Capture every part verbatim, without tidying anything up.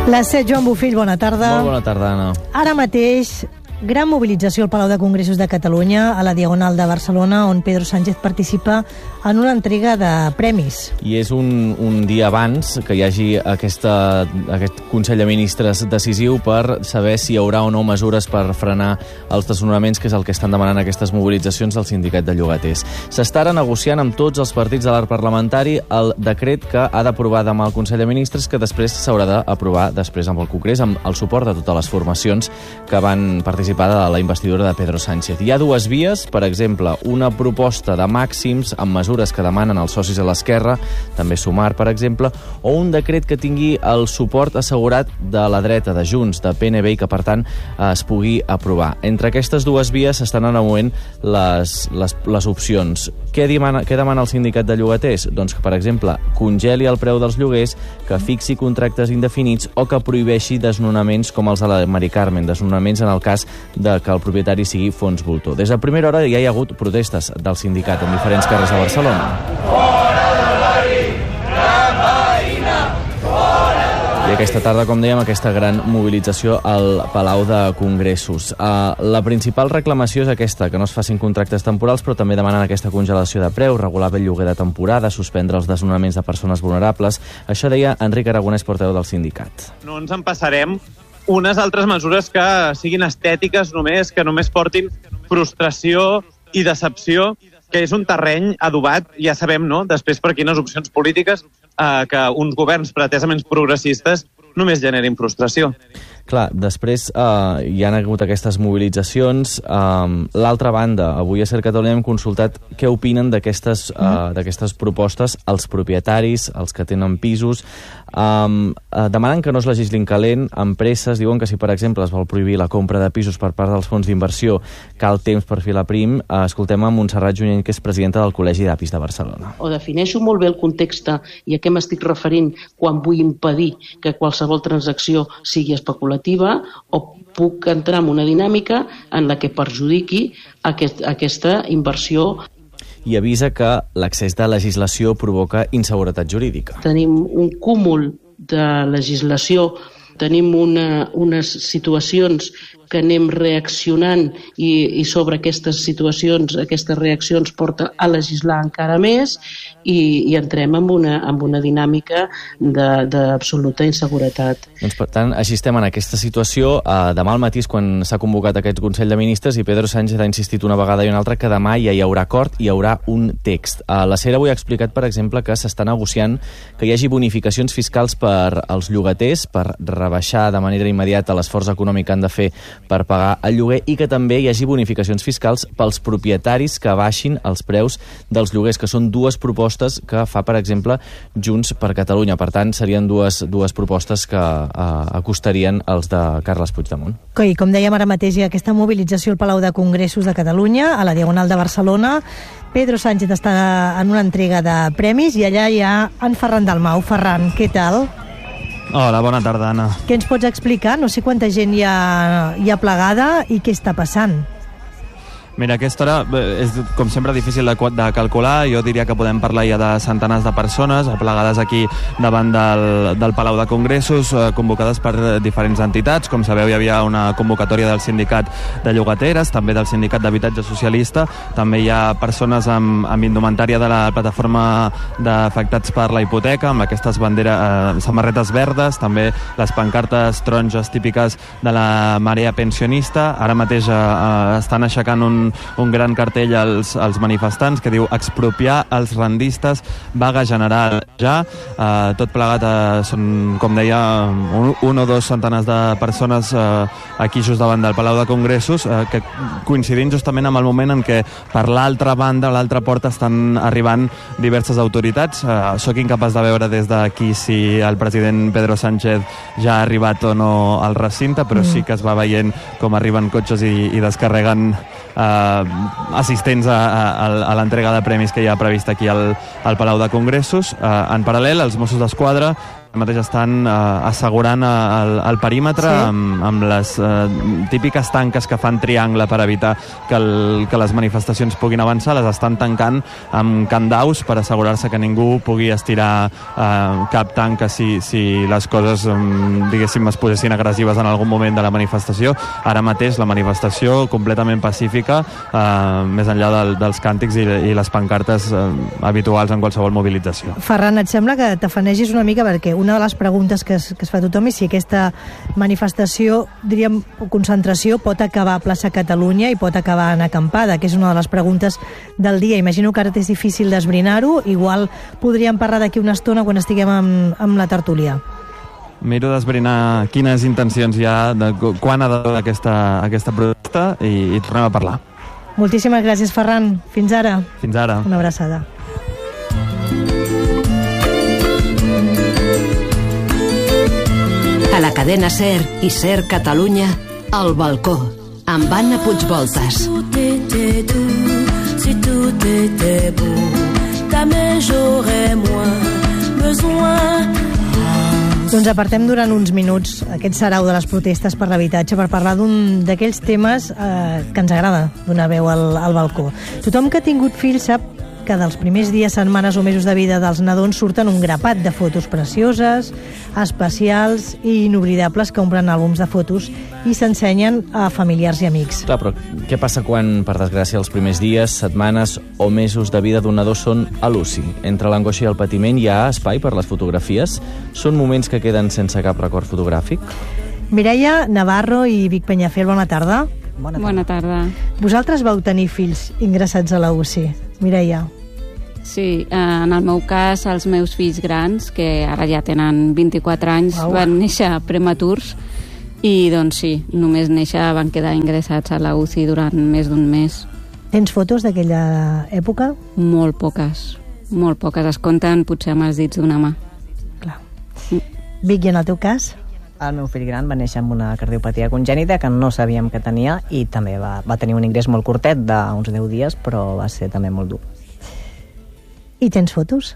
Les set, Joan Bofill, bona tarda. Molt bona tarda, Anna. Ara mateix, gran mobilització al Palau de Congressos de Catalunya, a la Diagonal de Barcelona, on Pedro Sánchez participa en una entrega de premis. I és un, un dia abans que hi hagi aquesta, aquest Consell de Ministres decisiu per saber si hi haurà o no mesures per frenar els desnonaments, que és el que estan demanant aquestes mobilitzacions del sindicat de llogaters. S'està ara negociant amb tots els partits de l'arc parlamentari el decret que ha d'aprovar demà el Consell de Ministres, que després s'haurà d'aprovar després amb el Congrés, amb el suport de totes les formacions que van participar de la investidura de Pedro Sánchez. Hi ha dues vies, per exemple, una proposta de màxims amb mesures que demanen els socis a l'esquerra, també Sumar, per exemple, o un decret que tingui el suport assegurat de la dreta, de Junts, de P N B, i que, per tant, es pugui aprovar. Entre aquestes dues vies s'estan anuent les, les, les opcions. Què demana, què demana el sindicat de llogaters? Doncs que, per exemple, congeli el preu dels lloguers, que fixi contractes indefinits o que prohibeixi desnonaments com els de la Mari Carmen, desnonaments en el cas de que el propietari sigui fons voltor. Des de primera hora ja hi ha hagut protestes del sindicat en diferents carrers de Barcelona. Fora del barri, gran veïna, fora del barri. I aquesta tarda, com dèiem, aquesta gran mobilització al Palau de Congressos. Uh, la principal reclamació és aquesta, que no es facin contractes temporals, però també demanen aquesta congelació de preus, regular el lloguer de temporada, suspendre els desnonaments de persones vulnerables. Això deia Enric Aragonès, portaveu del sindicat. No ens en passarem unes altres mesures que siguin estètiques només, que només portin frustració i decepció, que és un terreny adobat, ja sabem, no?, després per quines opcions polítiques, eh, que uns governs pretesament progressistes només generin frustració. Clar, després eh, hi han hagut aquestes mobilitzacions. Eh, L'altra banda, avui a Ser Catalunya hem consultat què opinen d'aquestes eh, d'aquestes propostes els propietaris, els que tenen pisos. Eh, eh, demanen que no es legislin calent, empreses diuen que si, per exemple, es vol prohibir la compra de pisos per part dels fons d'inversió, cal temps per filar prim. Eh, escoltem a Montserrat Junyent, que és presidenta del Col·legi d'Apis de Barcelona. O defineixo molt bé el context i a què m'estic referint quan vull impedir que qualsevol transacció sigui especulativa, o puc entrar en una dinàmica en la que perjudiqui aquest, aquesta inversió. I avisa que l'excés de legislació provoca inseguretat jurídica. Tenim un cúmul de legislació, tenim una, unes situacions que anem reaccionant i, i sobre aquestes situacions, aquestes reaccions porta a legislar encara més i, i entrem en una, en una dinàmica d'absoluta inseguretat. Doncs, per tant, així estem en aquesta situació. Uh, demà al matí és quan s'ha convocat aquest Consell de Ministres i Pedro Sánchez ha insistit una vegada i una altra que demà ja hi haurà acord i hi haurà un text. Uh, la Sera avui ha explicat, per exemple, que s'està negociant que hi hagi bonificacions fiscals per als llogaters, per rebaixar de manera immediata l'esforç econòmic que han de fer per pagar el lloguer, i que també hi hagi bonificacions fiscals pels propietaris que baixin els preus dels lloguers, que són dues propostes que fa, per exemple, Junts per Catalunya. Per tant, serien dues, dues propostes que eh, acostarien els de Carles Puigdemont. I com dèiem, ara mateix hi ha aquesta mobilització al Palau de Congressos de Catalunya, a la Diagonal de Barcelona. Pedro Sánchez està en una entrega de premis i allà hi ha en Ferran Dalmau. Ferran, què tal? Hola, bona tarda, Anna. Què ens pots explicar? No sé quanta gent hi ha, hi ha plegada i què està passant. Mira, aquesta hora és, com sempre, difícil de, de calcular. Jo diria que podem parlar ja de centenars de persones aplegades aquí davant del, del Palau de Congressos, eh, convocades per diferents entitats. Com sabeu, hi havia una convocatòria del sindicat de llogateres, també del sindicat d'habitatge socialista. També hi ha persones amb, amb indumentària de la plataforma d'afectats per la hipoteca, amb aquestes banderes, eh, samarretes verdes, també les pancartes taronges típiques de la marea pensionista. Ara mateix eh, estan aixecant un un gran cartell als, als manifestants que diu expropiar els rendistes, vaga general ja. Eh, tot plegat eh, són, com deia, un, un o dos centenars de persones eh, aquí just davant del Palau de Congressos, eh, que coincidint justament amb el moment en què per l'altra banda, a l'altra porta, estan arribant diverses autoritats. Eh, soc incapaç de veure des d'aquí si el president Pedro Sánchez ja ha arribat o no al recinte, però mm. sí que es va veient com arriben cotxes i, i descarreguen Uh, assistents a, a, a l'entrega de premis que hi ha previst aquí al, al Palau de Congressos. Uh, en paral·lel, els Mossos d'Esquadra mateix estan uh, assegurant el, el perímetre sí. amb, amb les uh, típiques tanques que fan triangle per evitar que, el, que les manifestacions puguin avançar, les estan tancant amb candaus per assegurar-se que ningú pugui estirar uh, cap tanca si, si les coses, um, diguéssim, es posessin agressives en algun moment de la manifestació. Ara mateix la manifestació completament pacífica, uh, més enllà del, dels càntics i, i les pancartes uh, habituals en qualsevol mobilització. Ferran, et sembla que t'afanegis una mica perquè una de les preguntes que es, que es fa tothom és si aquesta manifestació, diríem, concentració, pot acabar a plaça Catalunya i pot acabar en acampada, que és una de les preguntes del dia. Imagino que ara és difícil d'esbrinar-ho, igual podríem parlar d'aquí una estona quan estiguem amb, amb la tertúlia. Miro d'esbrinar quines intencions hi ha, de quan ha de dur aquesta, aquesta protesta i, i tornem a parlar. Moltíssimes gràcies, Ferran. Fins ara. Fins ara. Una abraçada. A la cadena SER i SER Catalunya, El Balcó, amb Anna Puigvoltas. Si tout était doux, si tout était beau, jamais j'aurais moins besoin. Doncs apartem durant uns minuts aquest sarau de les protestes per l'habitatge per parlar d'un d'aquells temes eh, que ens agrada donar veu al, al balcó. Tothom que ha tingut fills sap que dels primers dies, setmanes o mesos de vida dels nadons surten un grapat de fotos precioses, especials i inoblidables que omplen àlbums de fotos i s'ensenyen a familiars i amics. Clar, però què passa quan, per desgràcia, els primers dies, setmanes o mesos de vida d'un nadó són a l'uci? Entre l'angoixa i el patiment hi ha espai per les fotografies? Són moments que queden sense cap record fotogràfic? Mireia Navarro i Vic Peñafiel, bona tarda. Bona tarda. Bona tarda. Vosaltres vau tenir fills ingressats a la U C I. Mireia. Sí, en el meu cas, els meus fills grans, que ara ja tenen vint-i-quatre anys, wow. van néixer prematurs i, doncs sí, només néixer van quedar ingressats a la U C I durant més d'un mes. Tens fotos d'aquella època? Molt poques, molt poques. Es compten potser amb els dits d'una mà. Clar. Mm. Vic, i en el teu cas? El meu fill gran va néixer amb una cardiopatia congènita que no sabíem que tenia i també va, va tenir un ingrés molt curtet d'uns deu dies, però va ser també molt dur. I tens fotos?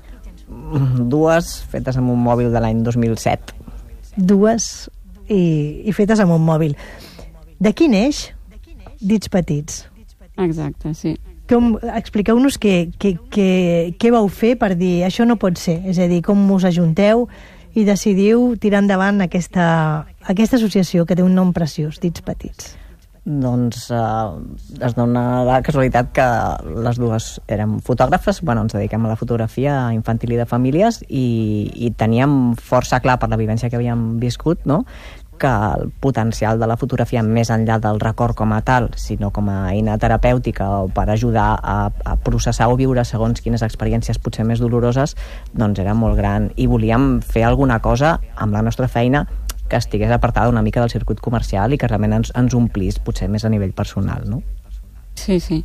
Dues, fetes amb un mòbil de l'any dos mil set. Dues i, i fetes amb un mòbil. De quin eix? Dits petits. Exacte, sí. Com, expliqueu-nos què, què, què, què vau fer per dir això no pot ser. És a dir, com us ajunteu i decidiu tirar endavant aquesta, aquesta associació que té un nom preciós, Dits Petits. Doncs eh, es dona la casualitat que les dues érem fotògrafes, bueno, ens dediquem a la fotografia infantil i de famílies i, i teníem força clar per la vivència que havíem viscut, no?, que el potencial de la fotografia més enllà del record com a tal, sinó com a eina terapèutica o per ajudar a, a processar o viure segons quines experiències potser més doloroses, doncs era molt gran i volíem fer alguna cosa amb la nostra feina que estigués apartada una mica del circuit comercial i que realment ens, ens omplís potser més a nivell personal, no? Sí, sí.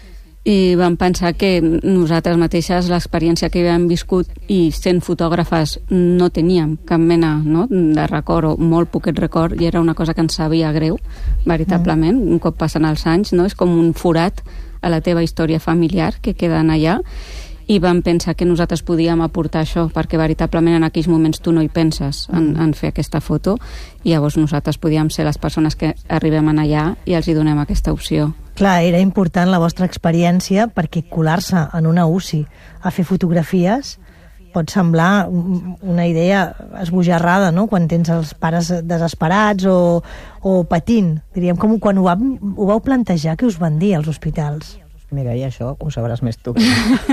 I vam pensar que nosaltres mateixes l'experiència que havíem viscut i sent fotògrafes no teníem cap mena, no?, de record o molt poquet record i era una cosa que ens sabia greu, veritablement, mm. un cop passen els anys, no? És com un forat a la teva història familiar que queden allà i vam pensar que nosaltres podíem aportar això, perquè veritablement en aquells moments tu no hi penses en, en fer aquesta foto, i llavors nosaltres podíem ser les persones que arribem allà i els hi donem aquesta opció. Clar, era important la vostra experiència, perquè colar-se en una U C I a fer fotografies pot semblar una idea esbojarrada, no?, quan tens els pares desesperats o, o patint. Diríem, com quan ho, vam, ho vau plantejar, què us van dir als hospitals? Mira, i això ho sabràs més tu.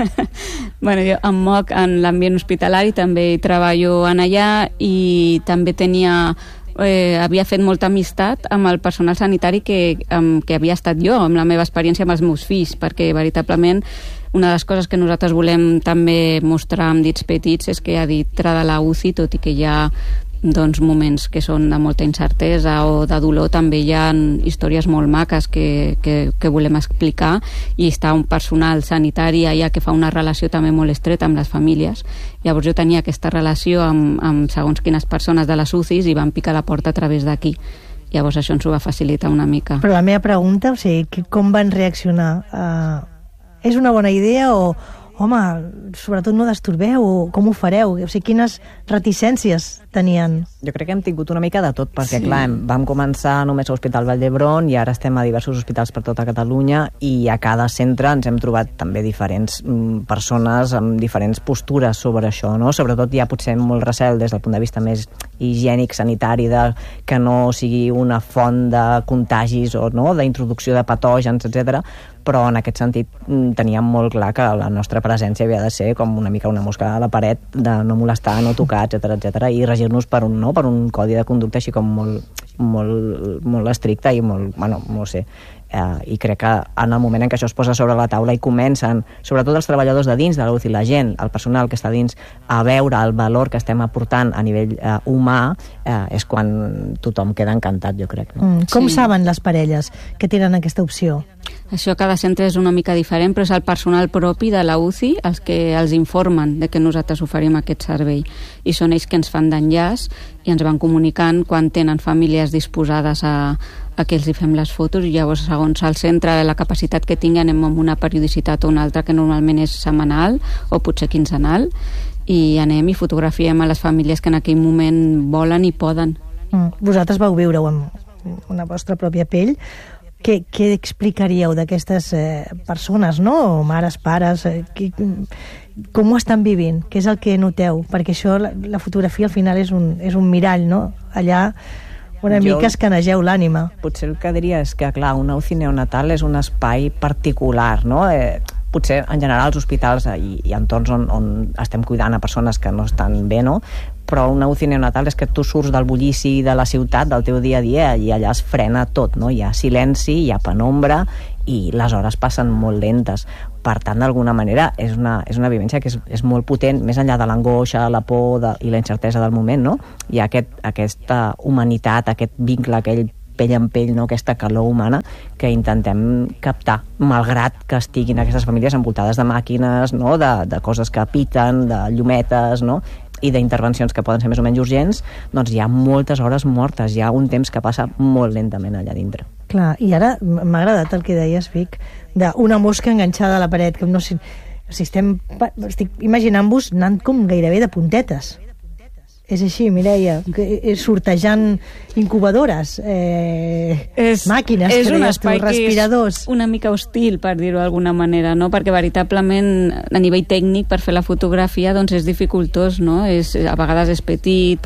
Bueno, jo em moc en l'ambient hospitalari, també hi treballo en allà i també tenia... Eh, havia fet molta amistat amb el personal sanitari que, amb, que havia estat jo, amb la meva experiència amb els meus fills, perquè veritablement una de les coses que nosaltres volem també mostrar amb Dits Petits és que a dintre de la U C I, tot i que hi ha doncs, moments que són de molta incertesa o de dolor, també hi ha històries molt maques que, que, que volem explicar, i està un personal sanitari allà que fa una relació també molt estreta amb les famílies. Llavors jo tenia aquesta relació amb, amb segons quines persones de les U C Is i van picar la porta a través d'aquí. Llavors això ens ho va facilitar una mica. Però la meva pregunta, o sigui, com van reaccionar? Uh, és una bona idea o, home, sobretot no destorbeu, o com ho fareu? O sigui, quines reticències tenien? Jo crec que hem tingut una mica de tot, perquè, Sí. clar, em- vam començar només a l'Hospital Vall d'Hebron i ara estem a diversos hospitals per tota Catalunya i a cada centre ens hem trobat també diferents mm, persones amb diferents postures sobre això, no? Sobretot hi ha potser molt recel des del punt de vista més higiènic, sanitari, de que no sigui una font de contagis o no, d'introducció de patògens, etcètera. Però en aquest sentit mm, teníem molt clar que la nostra presència havia de ser com una mica una mosca a la paret, de no molestar, no tocar, etcètera, etcètera, i regir-nos per un, no, per un codi de conducta així com molt, molt, molt estricte i molt, bueno, no sé, eh, i crec que en el moment en què això es posa sobre la taula i comencen, sobretot els treballadors de dins de la U C I, la gent, el personal que està dins, a veure el valor que estem aportant a nivell eh, humà, eh, és quan tothom queda encantat, jo crec. No? Mm, com Sí. saben les parelles que tenen aquesta opció? Això cada centre és una mica diferent, però és el personal propi de la U C I els que els informen de que nosaltres oferim aquest servei. I són ells que ens fan d'enllaç i ens van comunicant quan tenen famílies disposades a, a que els hi fem les fotos, i llavors, segons el centre, la capacitat que tingui, anem amb una periodicitat o una altra, que normalment és setmanal o potser quinzenal, i anem i fotografiem a les famílies que en aquell moment volen i poden. Mm, vosaltres vau viure-ho amb una vostra pròpia pell. Què, què explicaríeu d'aquestes eh, persones, no? Mares, pares, eh, qui, com ho estan vivint? Què és el que noteu? Perquè això, la, la fotografia al final és un, és un mirall, no? Allà una Jo- mica escanegeu l'ànima. Potser el que diria és que, clar, una U C I neonatal és un espai particular, no? Eh, potser, en general, els hospitals i, i entorns on, on estem cuidant a persones que no estan bé, no? Però una U C I neonatal és que tu surts del bullici de la ciutat, del teu dia a dia, i allà es frena tot, no? Hi ha silenci, hi ha penombra, i les hores passen molt lentes. Per tant, d'alguna manera, és una, és una vivència que és, és molt potent, més enllà de l'angoixa, la por de, i la incertesa del moment, no? Hi ha aquest, aquesta humanitat, aquest vincle, aquell pell en pell, no? Aquesta calor humana que intentem captar, malgrat que estiguin aquestes famílies envoltades de màquines, no? de, de coses que piten, de llumetes, no? I d'intervencions que poden ser més o menys urgents, doncs hi ha moltes hores mortes, hi ha un temps que passa molt lentament allà dintre. Clar, i ara m'ha agradat el que deies, Vic, d'una mosca enganxada a la paret, que no sé, o sigui, estem, estic imaginant-vos anant com gairebé de puntetes. És així, Mireia, que, eh, sortejant incubadores, eh, És, màquines, és que un deies tu, espai que respiradors. és una mica hostil, per dir-ho d'alguna manera, no? Perquè veritablement a nivell tècnic per fer la fotografia doncs és dificultós, no? És, a vegades és petit,